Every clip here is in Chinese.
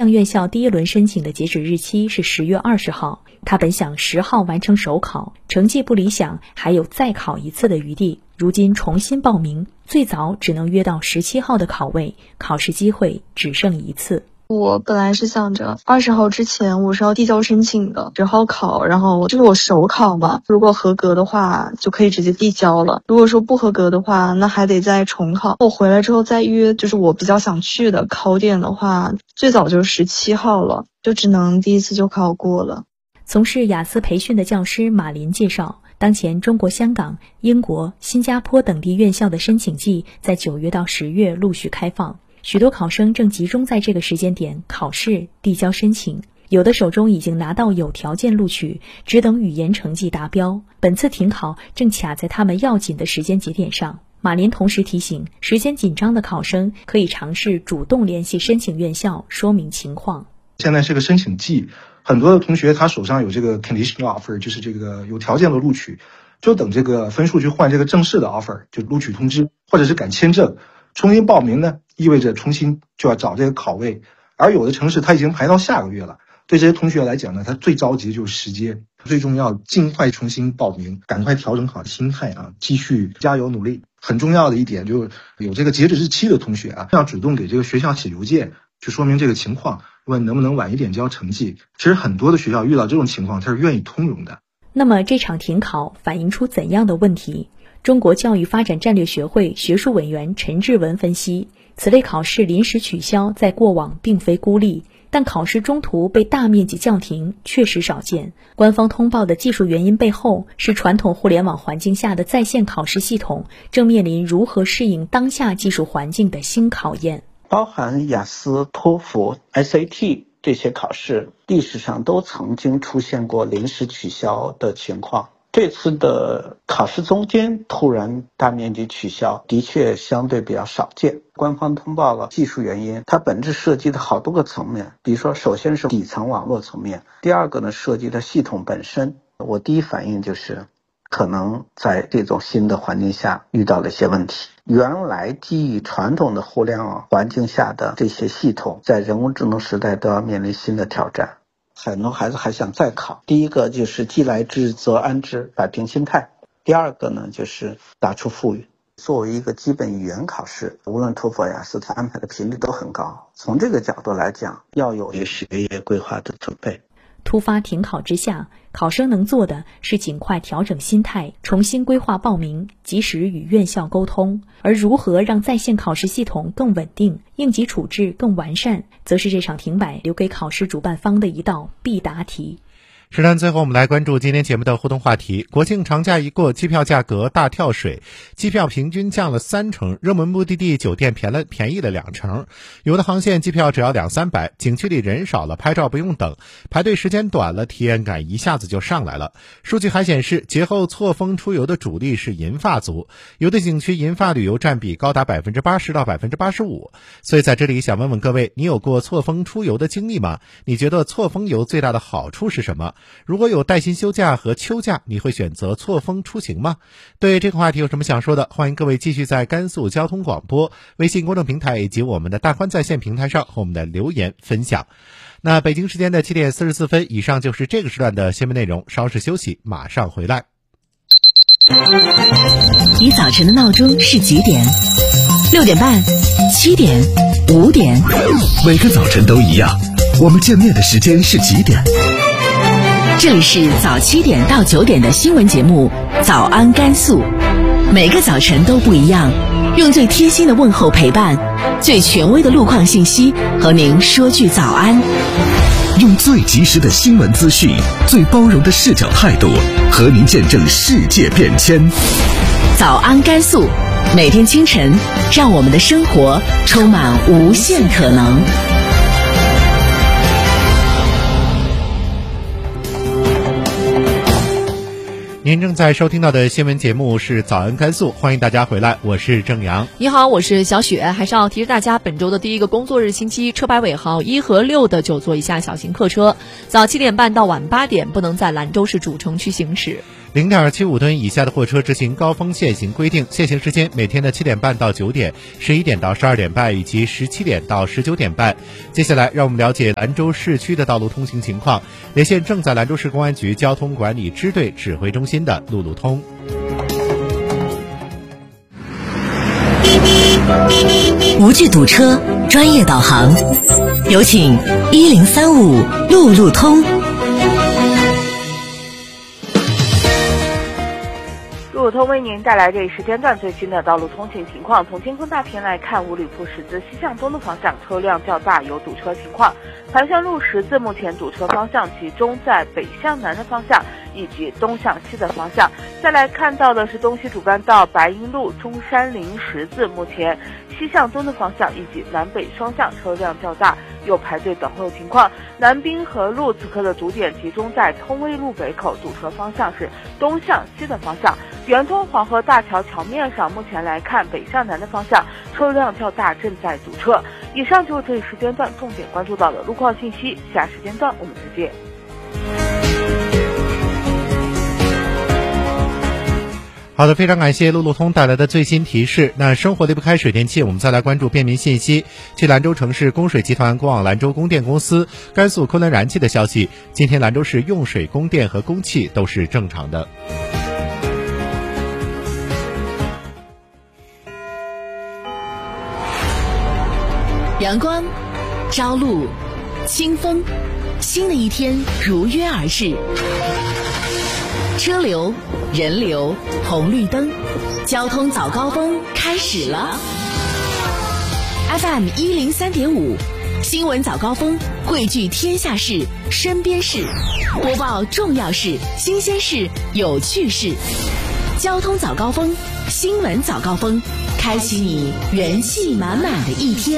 亮院校第一轮申请的截止日期是10月20号，他本想10号完成首考，成绩不理想，还有再考一次的余地。如今重新报名，最早只能约到17号的考位，考试机会只剩一次。 我本来是想着20号之前我是要递交申请的，10号考，然后就是我首考嘛，如果合格的话就可以直接递交了，如果说不合格的话那还得再重考。我回来之后再约就是我比较想去的考点的话，最早就是17号了，就只能第一次就考过了。 从事雅思培训的教师马林介绍，当前中国香港、英国、新加坡等地院校的申请季在9月到10月陆续开放，许多考生正集中在这个时间点考试、递交申请，有的手中已经拿到有条件录取，只等语言成绩达标。本次停考正卡在他们要紧的时间节点上。马林同时提醒，时间紧张的考生可以尝试主动联系申请院校说明情况。 现在是个申请季，很多的同学他手上有这个 conditional offer， 就是这个有条件的录取，就等这个分数去换这个正式的 offer， 就录取通知或者是改签证。重新报名呢，意味着重新就要找这个考位，而有的城市他已经排到下个月了。对这些同学来讲呢，他最着急就是时间，最重要尽快重新报名，赶快调整好心态啊，继续加油努力。很重要的一点就是有这个截止日期的同学啊，要主动给这个学校写邮件去说明这个情况，问能不能晚一点交成绩。其实很多的学校遇到这种情况，他是愿意通融的。 那么这场停考反映出怎样的问题？中国教育发展战略学会学术委员陈志文分析，此类考试临时取消在过往并非孤立，但考试中途被大面积叫停确实少见。官方通报的技术原因背后，是传统互联网环境下的在线考试系统正面临如何适应当下技术环境的新考验。 包含雅思、托福、SAT 这些考试，历史上都曾经出现过临时取消的情况。这次的考试中间突然大面积取消，的确相对比较少见。官方通报了技术原因，它本质涉及的好多个层面，比如说首先是底层网络层面，第二个呢涉及的系统本身。我第一反应就是可能在这种新的环境下遇到了一些问题。原来基于传统的互联网环境下的这些系统，在人工智能时代都要面临新的挑战。很多孩子还想再考，第一个就是既来之则安之，摆平心态。第二个呢就是打出富裕。作为一个基本语言考试，无论托福雅思，它安排的频率都很高，从这个角度来讲，要有一个学业规划的准备。 突发停考之下，考生能做的是尽快调整心态，重新规划报名，及时与院校沟通。而如何让在线考试系统更稳定，应急处置更完善，则是这场停摆留给考试主办方的一道必答题。 时段最后我们来关注今天节目的互动话题。国庆长假一过，机票价格大跳水，机票平均降了30%，热门目的地酒店便宜了20%，有的航线机票只要200-300，景区里人少了，拍照不用等，排队时间短了，体验感一下子就上来了。数据还显示，节后错峰出游的主力是银发族，有的景区银发旅游占比高达80%到85%。所以在这里想问问各位，你有过错峰出游的经历吗？你觉得错峰游最大的好处是什么？如果有带薪休假和秋假，你会选择错峰出行吗？对这个话题有什么想说的，欢迎各位继续在甘肃交通广播微信公众平台以及我们的大欢在线平台上和我们的留言分享。那北京时间的7点44分，以上就是这个时段的新闻内容，稍事休息，马上回来。 你早晨的闹钟是几点？6点半、7点、5点？ 每个早晨都一样，我们见面的时间是几点？ 这里是早7点到9点的新闻节目《早安甘肃》，每个早晨都不一样，用最贴心的问候陪伴，最权威的路况信息和您说句早安， 用最及时的新闻资讯，最包容的视角态度，和您见证世界变迁。 早安甘肃，每天清晨，让我们的生活充满无限可能。 您正在收听到的新闻节目是早安甘肃，欢迎大家回来，我是郑阳。 你好，我是小雪。还是要提示大家，本周的第一个工作日星期，车牌尾号1和6的9座以下小型客车，早7点半到晚8点不能在兰州市主城区行驶。 0.75吨以下的货车执行高峰限行规定，限行时间每天的7点半到9点、11点到12点半以及17点到19点半。接下来让我们了解兰州市区的道路通行情况，连线正在兰州市公安局交通管理支队指挥中心的路路通。 无惧堵车，专业导航，有请1035路路通。 路路通为您带来这一时间段最新的道路通行情况。从天空大屏来看，五里铺十字西向东的方向车辆较大，有堵车情况。盘山路十字目前堵车方向集中在北向南的方向以及东向西的方向。再来看到的是东西主干道白银路中山陵十字，目前西向东的方向以及南北双向车辆较大，有排队等候情况。南滨河路此刻的堵点集中在通威路北口，堵车方向是东向西的方向。圆通黄河大桥桥面上，目前来看北向南的方向车辆较大，正在堵车。以上就是这一时间段重点关注到的路况信息，下时间段我们再见。 好的，非常感谢路路通带来的最新提示。那生活离不开水电气，我们再来关注便民信息。据兰州城市供水集团过往兰州供电公司、甘肃昆仑燃气的消息，今天兰州市用水、供电和供气都是正常的。 阳光，朝露，清风，新的一天如约而至。车流、人流、红绿灯，交通早高峰开始了。FM 103.5，新闻早高峰汇聚天下事、身边事，播报重要事、新鲜事、有趣事。交通早高峰，新闻早高峰，开启你元气满满的一天。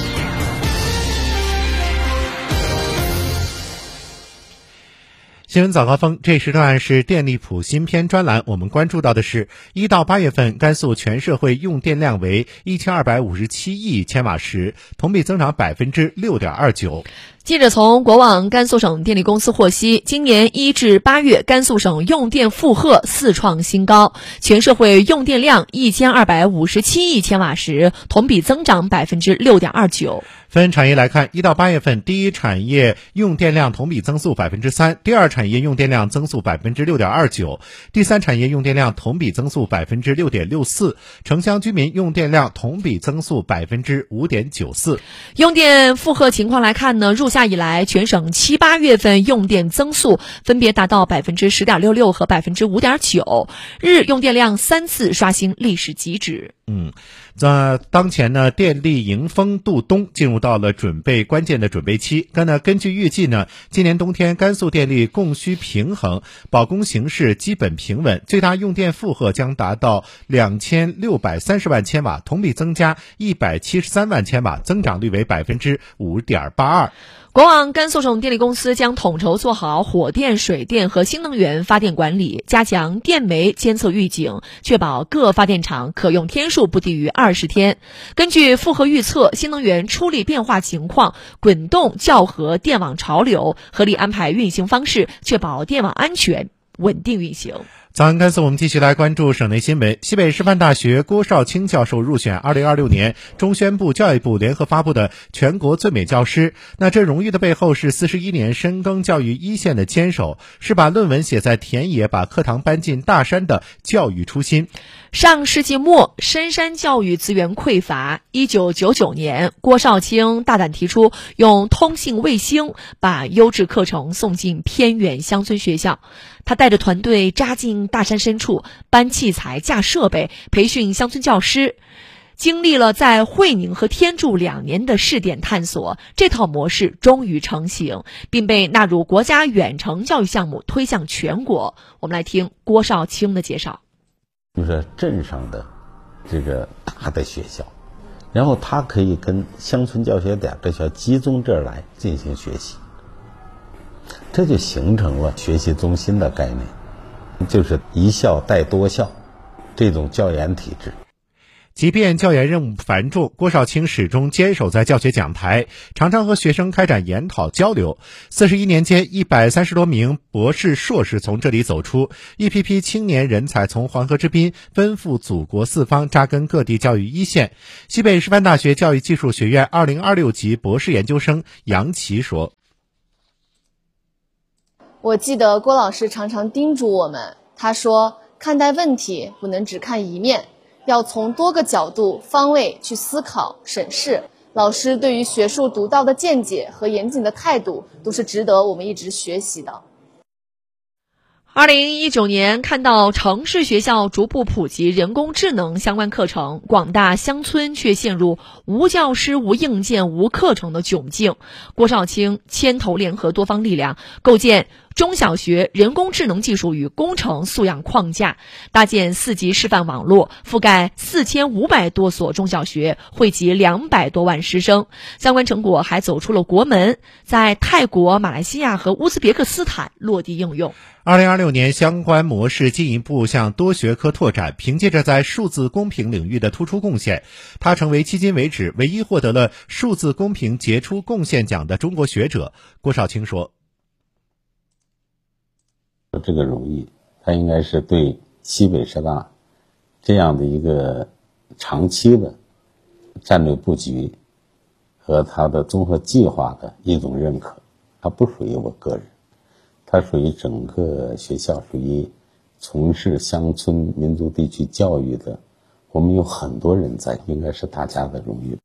新闻早高峰，这时段是电力普新篇专栏，我们关注到的是1到8月份甘肃全社会用电量为1257亿千瓦时，同比增长 6.29%。 记者从国网甘肃省电力公司获悉，今年1至8月，甘肃省用电负荷4创新高，全社会用电量1257亿千瓦时，同比增长 6.29%。 分产业来看，1到8月份，第一产业用电量同比增速 3%， 第二产业用电量增速 6.29%， 第三产业用电量同比增速 6.64%， 城乡居民用电量同比增速 5.94%。 用电负荷情况来看呢，入夏以来，全省7、8月份用电增速分别达到 10.66% 和 5.9%， 日用电量3次刷新历史极值。 当前呢，电力迎风度冬进入到了关键的准备期。根据预计呢，今年冬天甘肃电力供需平衡，保供形势基本平稳，最大用电负荷将达到2630万千瓦，同比增加173万千瓦，增长率为 5.82%。 国网甘肃省电力公司将统筹做好火电、水电和新能源发电管理，加强电煤监测预警，确保各发电厂可用天数不低于20天。根据负荷预测、新能源出力变化情况，滚动校核电网潮流，合理安排运行方式，确保电网安全稳定运行。 早安甘肃，我们继续来关注省内新闻。西北师范大学郭少卿教授入选2026年中宣部、教育部联合发布的全国最美教师。这荣誉的背后是41年深耕教育一线的坚守，是把论文写在田野、把课堂搬进大山的教育初心。 上世纪末，深山教育资源匮乏。1999年，郭少卿大胆提出用通信卫星把优质课程送进偏远乡村学校。他带着团队扎进大山深处，搬器材、架设备，培训乡村教师。经历了在会宁和天柱2年的试点探索，这套模式终于成型，并被纳入国家远程教育项目，推向全国。我们来听郭少卿的介绍。 就是镇上的这个大的学校，然后他可以跟乡村教学点的学校集中这儿来进行学习，这就形成了学习中心的概念，就是一校带多校这种教研体制。 即便教研任务繁重，郭少卿始终坚守在教学讲台，常常和学生开展研讨交流。41年间，130多名博士、硕士从这里走出，一批批青年人才从黄河之滨奔赴祖国四方，扎根各地教育一线。西北师范大学教育技术学院2026级博士研究生杨琦说：“ 我记得郭老师常常叮嘱我们，他说，看待问题不能只看一面，要从多个角度、方位去思考、审视。老师对于学术独到的见解和严谨的态度，都是值得我们一直学习的。” 2019年，看到城市学校逐步普及人工智能相关课程，广大乡村却陷入无教师、无硬件、无课程的窘境。郭少卿牵头联合多方力量，构建中小学人工智能技术与工程素养框架，搭建4级示范网络，覆盖4500多所中小学，惠及200多万师生。相关成果还走出了国门，在泰国、马来西亚和乌兹别克斯坦落地应用。 2026年，相关模式进一步向多学科拓展。凭借着在数字公平领域的突出贡献，他成为迄今为止唯一获得了数字公平杰出贡献奖的中国学者。郭少卿说：“ 这个荣誉，它应该是对西北师大这样的一个长期的战略布局和它的综合计划的一种认可。它不属于我个人。”它属于整个学校，属于从事乡村民族地区教育的，我们有很多人在，应该是大家的荣誉。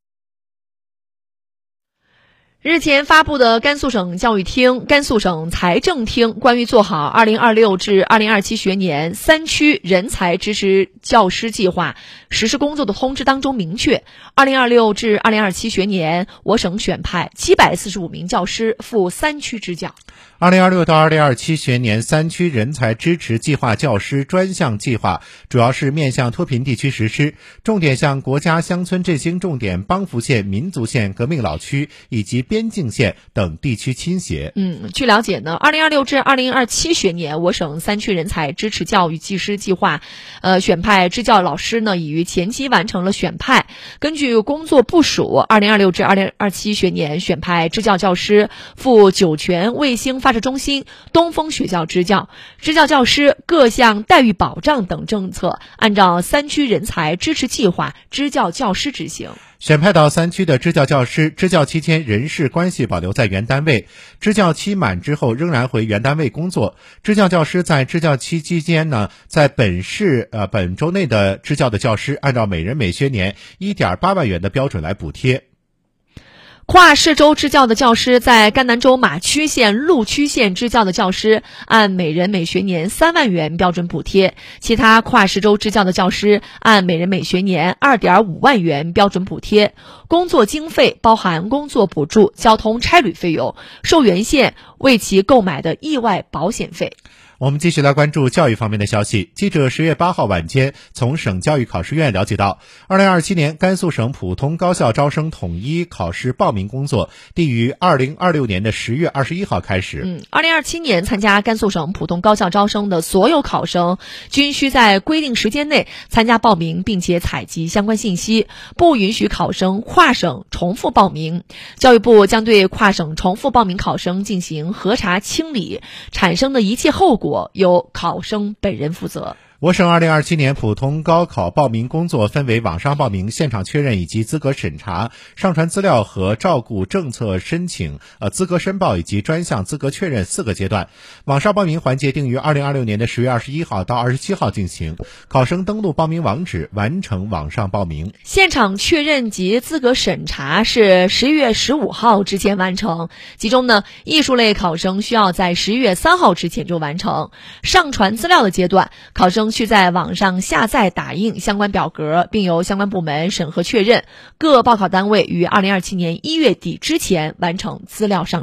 日前发布的甘肃省教育厅、甘肃省财政厅关于做好2026至2027学年3区人才支持教师计划实施工作的通知当中明确，2026至2027学年，我省选派745名教师赴3区支教。 2026到2027学年3区人才支持计划教师专项计划主要是面向脱贫地区实施，重点向国家乡村振兴重点帮扶县、民族县、革命老区以及边境县等地区倾斜。 据了解呢，2026至2027学年，我省3区人才支持教育技师计划，选派支教老师呢，已于前期完成了选派。根据工作部署，2026至2027学年选派支教教师赴酒泉卫星发射中心、东风学校支教，支教教师各项待遇保障等政策按照3区人才支持计划支教教师执行。 选派到3区的支教教师，支教期间人事关系保留在原单位，支教期满之后仍然回原单位工作。支教教师在支教期间呢，在本周内的支教的教师，按照每人每学年1.8万元的标准来补贴。 跨市州支教的教师，在甘南州马区县、鹿区县支教的教师，按每人每学年3万元标准补贴；其他跨市州支教的教师，按每人每学年2.5万元标准补贴。工作经费包含工作补助、交通差旅费用、受援县为其购买的意外保险费。 我们继续来关注教育方面的消息。记者10月8号晚间从省教育考试院了解到，2027年甘肃省普通高校招生统一考试报名工作定于2026年的10月21号开始。 2027年参加甘肃省普通高校招生的所有考生均需在规定时间内参加报名，并且采集相关信息，不允许考生跨省重复报名。教育部将对跨省重复报名考生进行核查清理，产生的一切后果由考生本人负责。 我省2027年普通高考报名工作分为网上报名、现场确认以及资格审查、上传资料和照顾政策申请、资格申报以及专项资格确认4个阶段。网上报名环节定于2026年的10月21号到27号进行，考生登录报名网址完成网上报名。 现场确认及资格审查是10月15号之前完成，其中呢，艺术类考生需要在10月3号之前就完成。上传资料的阶段，考生需在网上下载打印相关表格，并由相关部门审核确认。各报考单位于2027年1月底之前完成资料上传。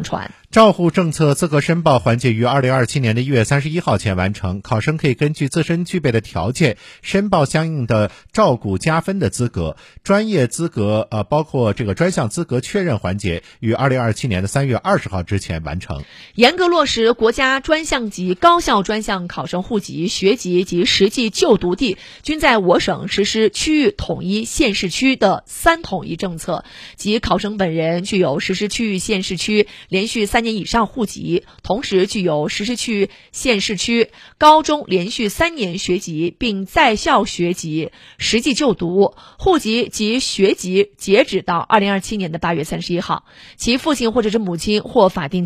照护政策资格申报环节于2027年的1月31号前完成，考生可以根据自身具备的条件申报相应的照顾加分的资格。专业资格包括这个专项资格确认环节于2027年的3月20号之前完成。 严格落实国家专项级高校专项考生户籍、学籍及实际就读地均在我省实施区域统一县市区的3统一政策，即考生本人具有实施区域县市区连续3年以上户籍，同时具有实施区域县市区高中连续3年学籍并在校学籍，实际就读，户籍及学籍截止到2027年的8月31号，其父亲或者是母亲或法定